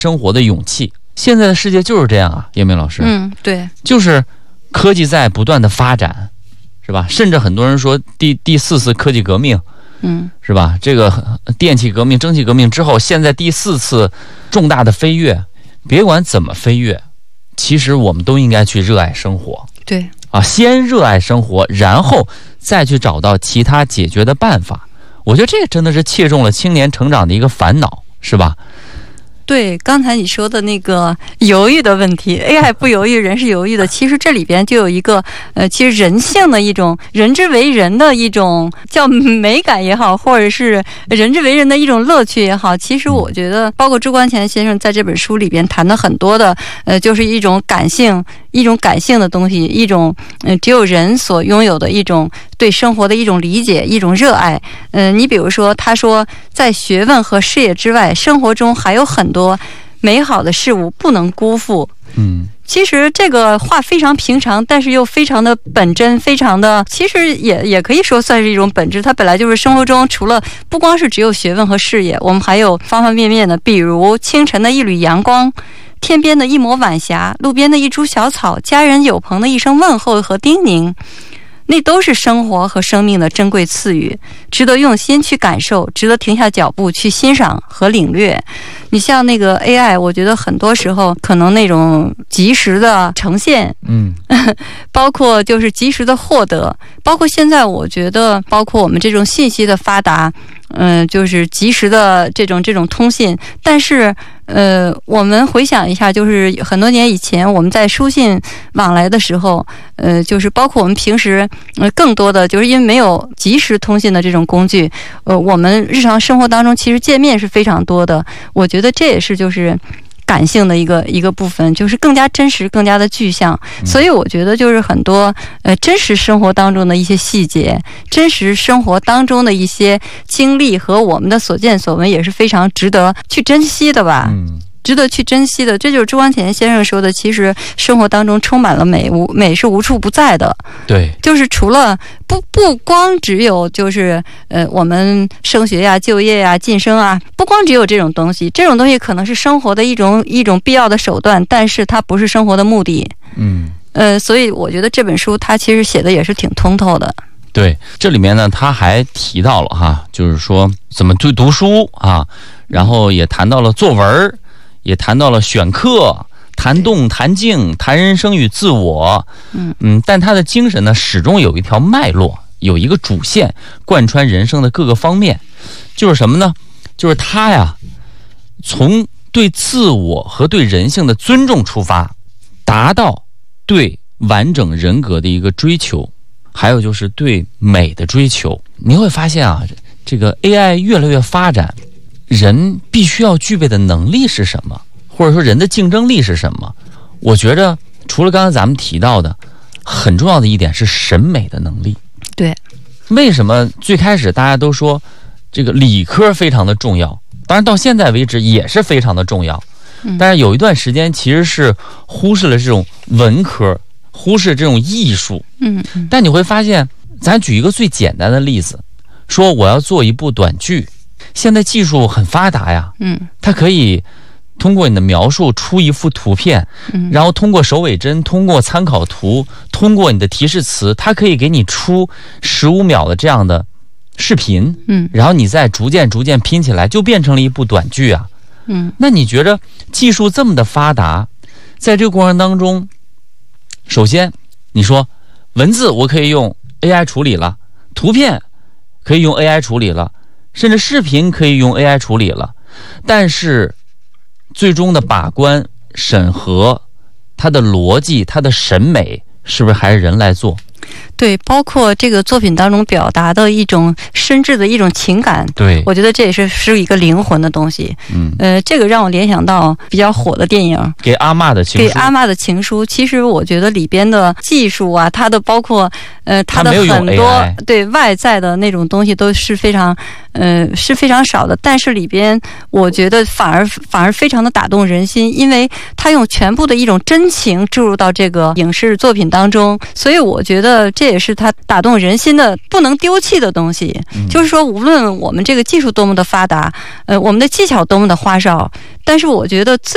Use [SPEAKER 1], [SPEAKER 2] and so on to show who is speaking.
[SPEAKER 1] 生活的勇气。现在的世界就是这样啊，叶明老师。
[SPEAKER 2] 对，
[SPEAKER 1] 就是科技在不断的发展，是吧？甚至很多人说第四次科技革命，是吧？这个电气革命、蒸汽革命之后，现在第4次重大的飞跃。别管怎么飞跃，其实我们都应该去热爱生活。
[SPEAKER 2] 对
[SPEAKER 1] 啊，先热爱生活，然后再去找到其他解决的办法。我觉得这个真的是切中了青年成长的一个烦恼，是吧？
[SPEAKER 2] 对，刚才你说的那个犹豫的问题 ，AI 不犹豫，人是犹豫的。其实这里边就有一个其实人性的一种人之为人的一种叫美感也好，或者是人之为人的一种乐趣也好。其实我觉得，包括朱光潜先生在这本书里边谈的很多的，就是一种感性的东西，一种只有人所拥有的一种对生活的一种理解，一种热爱。你比如说，他说，在学问和事业之外，生活中还有很多美好的事物不能辜负。其实这个话非常平常，但是又非常的本真，非常的，其实也可以说算是一种本质。它本来就是生活中除了不光是只有学问和事业，我们还有方方面面的，比如清晨的一缕阳光，天边的一抹晚霞，路边的一株小草，家人友朋的一声问候和叮咛，那都是生活和生命的珍贵赐予，值得用心去感受，值得停下脚步去欣赏和领略。你像那个 AI， 我觉得很多时候可能那种及时的呈现，包括就是及时的获得，包括现在我觉得，包括我们这种信息的发达，就是及时的这种通信，但是我们回想一下，就是很多年以前我们在书信往来的时候，就是包括我们平时更多的就是因为没有及时通信的这种工具，我们日常生活当中其实见面是非常多的。我觉得这也是就是感性的一个部分，就是更加真实，更加的具象。所以我觉得就是很多真实生活当中的一些细节，真实生活当中的一些经历和我们的所见所闻，也是非常值得去珍惜的吧。值得去珍惜的，这就是朱光潜先生说的，其实生活当中充满了美，美是无处不在的。对，就是除了不光只有就是我们升学呀、就业呀、晋升啊，不光只有这种东西，这种东西可能是生活的一种必要的手段，但是它不是生活的目的。所以我觉得这本书它其实写的也是挺通透的。
[SPEAKER 1] 对，这里面呢他还提到了哈，就是说怎么去读书啊，然后也谈到了作文，也谈到了选课，谈动谈静，谈人生与自我。但他的精神呢始终有一条脉络，有一个主线贯穿人生的各个方面。就是什么呢？就是他呀从对自我和对人性的尊重出发，达到对完整人格的一个追求，还有就是对美的追求。你会发现啊，这个 AI 越来越发展，人必须要具备的能力是什么，或者说人的竞争力是什么？我觉着除了刚才咱们提到的，很重要的一点是审美的能力。
[SPEAKER 2] 对，
[SPEAKER 1] 为什么最开始大家都说这个理科非常的重要，当然到现在为止也是非常的重要，但是有一段时间其实是忽视了这种文科，忽视这种艺术。但你会发现，咱举一个最简单的例子，说我要做一部短剧，现在技术很发达呀，它可以通过你的描述出一幅图片，然后通过手尾针，通过参考图，通过你的提示词，它可以给你出15秒的这样的视频，然后你再逐渐拼起来，就变成了一部短剧啊。那你觉得技术这么的发达，在这个过程当中，首先你说文字我可以用 AI 处理了，图片可以用 AI 处理了，甚至视频可以用 AI 处理了，但是最终的把关审核，它的逻辑，它的审美，是不是还是人来做？
[SPEAKER 2] 对，包括这个作品当中表达的一种深挚的一种情感，对，我觉得这也是一个灵魂的东西。这个让我联想到比较火的电影《
[SPEAKER 1] 给阿嬷的情书》。给阿
[SPEAKER 2] 嬷的情书，其实我觉得里边的技术啊，它的包括它的很多对外在的那种东西都是非常少的，但是里边我觉得反而非常的打动人心，因为它用全部的一种真情注入到这个影视作品当中，所以我觉得这也是它打动人心的不能丢弃的东西。就是说，无论我们这个技术多么的发达，我们的技巧多么的花哨，但是我觉得最